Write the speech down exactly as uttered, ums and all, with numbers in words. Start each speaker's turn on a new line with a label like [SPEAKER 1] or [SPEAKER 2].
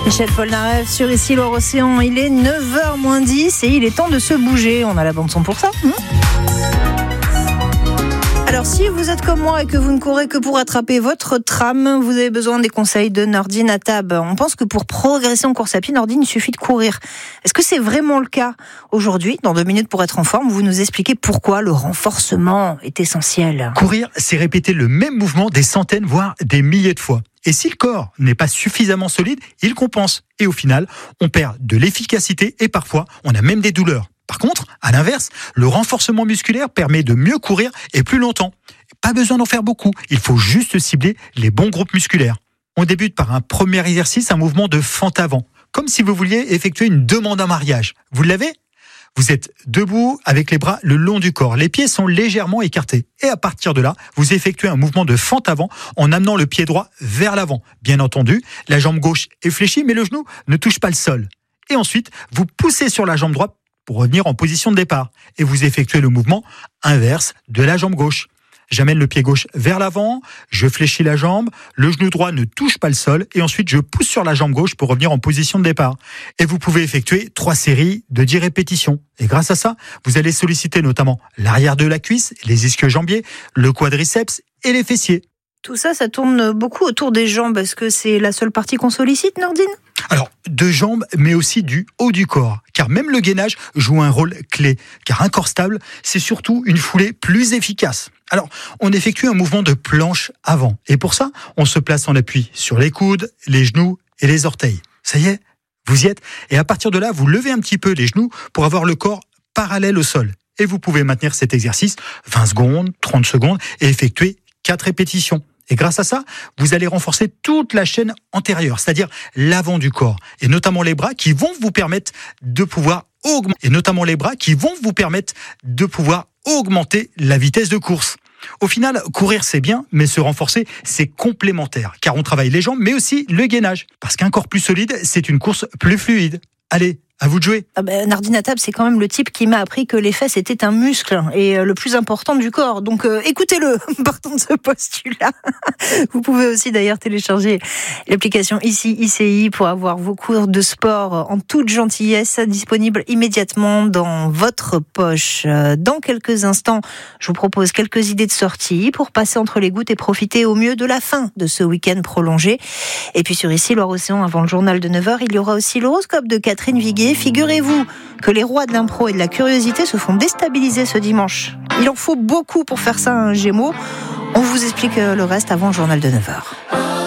[SPEAKER 1] Michel Polnareff sur Ici Loire-Océan. Il est neuf heures moins dix et il est temps de se bouger. On a la bande son pour ça. Hein Alors si vous êtes comme moi et que vous ne courez que pour attraper votre tram, vous avez besoin des conseils de Nordine Atab. On pense que pour progresser en course à pied, Nordine, il suffit de courir. Est-ce que c'est vraiment le cas aujourd'hui? Dans deux minutes pour être en forme, vous nous expliquez pourquoi le renforcement est essentiel.
[SPEAKER 2] Courir, c'est répéter le même mouvement des centaines, voire des milliers de fois. Et si le corps n'est pas suffisamment solide, il compense. Et au final, on perd de l'efficacité et parfois, on a même des douleurs. Par contre, à l'inverse, le renforcement musculaire permet de mieux courir et plus longtemps. Pas besoin d'en faire beaucoup, il faut juste cibler les bons groupes musculaires. On débute par un premier exercice, un mouvement de fente avant, comme si vous vouliez effectuer une demande en mariage. Vous l'avez ? Vous êtes debout avec les bras le long du corps, les pieds sont légèrement écartés. Et à partir de là, vous effectuez un mouvement de fente avant en amenant le pied droit vers l'avant. Bien entendu, la jambe gauche est fléchie, mais le genou ne touche pas le sol. Et ensuite, vous poussez sur la jambe droite pour revenir en position de départ. Et vous effectuez le mouvement inverse de la jambe gauche. J'amène le pied gauche vers l'avant, je fléchis la jambe, le genou droit ne touche pas le sol et ensuite je pousse sur la jambe gauche pour revenir en position de départ. Et vous pouvez effectuer trois séries de dix répétitions. Et grâce à ça, vous allez solliciter notamment l'arrière de la cuisse, les ischio-jambiers, le quadriceps et les fessiers.
[SPEAKER 1] Tout ça, ça tourne beaucoup autour des jambes. Est-ce que c'est la seule partie qu'on sollicite, Nordine ?
[SPEAKER 2] Alors, de jambes, mais aussi du haut du corps. Car même le gainage joue un rôle clé. Car un corps stable, c'est surtout une foulée plus efficace. Alors, on effectue un mouvement de planche avant. Et pour ça, on se place en appui sur les coudes, les genoux et les orteils. Ça y est, vous y êtes. Et à partir de là, vous levez un petit peu les genoux pour avoir le corps parallèle au sol. Et vous pouvez maintenir cet exercice vingt secondes, trente secondes et effectuer quatre répétitions. Et grâce à ça, vous allez renforcer toute la chaîne antérieure, c'est-à-dire l'avant du corps, et notamment les bras qui vont vous permettre de pouvoir augmenter, et notamment les bras qui vont vous permettre de pouvoir augmenter la vitesse de course. Au final, courir c'est bien, mais se renforcer c'est complémentaire, car on travaille les jambes, mais aussi le gainage, parce qu'un corps plus solide, c'est une course plus fluide. Allez, à vous de jouer.
[SPEAKER 1] Ah ben, Nordine Atab, c'est quand même le type qui m'a appris que les fesses étaient un muscle et euh, le plus important du corps. Donc euh, écoutez-le, partons de ce postulat. Vous pouvez aussi d'ailleurs télécharger l'application Ici I C I pour avoir vos cours de sport en toute gentillesse, disponible immédiatement dans votre poche. Dans quelques instants, je vous propose quelques idées de sortie pour passer entre les gouttes et profiter au mieux de la fin de ce week-end prolongé. Et puis sur Ici Loire-Océan, avant le journal de neuf heures, il y aura aussi l'horoscope de Catherine Viguier. Figurez-vous que les rois de l'impro et de la curiosité se font déstabiliser ce dimanche. Il en faut beaucoup pour faire ça un Gémeaux. On vous explique le reste avant le journal de neuf heures.